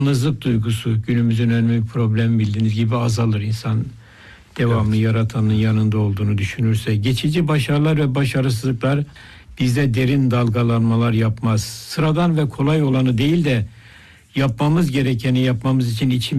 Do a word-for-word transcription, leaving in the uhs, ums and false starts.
Yalnızlık duygusu günümüzün en büyük problemi, bildiğiniz gibi azalır. İnsan devamlı Evet. yaratanın yanında olduğunu düşünürse. Geçici başarılar ve başarısızlıklar bizde derin dalgalanmalar yapmaz. Sıradan ve kolay olanı değil de yapmamız gerekeni yapmamız için içim